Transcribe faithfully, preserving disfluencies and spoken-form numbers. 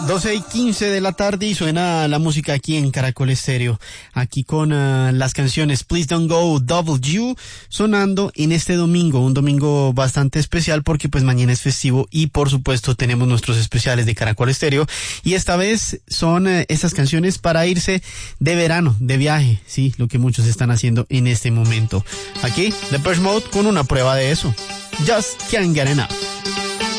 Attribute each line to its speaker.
Speaker 1: doce y quince de la tarde y suena la música aquí en Caracol Estéreo. Aquí con uh, las canciones Please Don't Go, Double U, sonando en este domingo. Un domingo bastante especial porque pues mañana es festivo y por supuesto tenemos nuestros especiales de Caracol Estéreo. Y esta vez son uh, estas canciones para irse de verano, de viaje. Sí, lo que muchos están haciendo en este momento. Aquí, Depeche Mode con una prueba de eso. Just Can't Get Enough.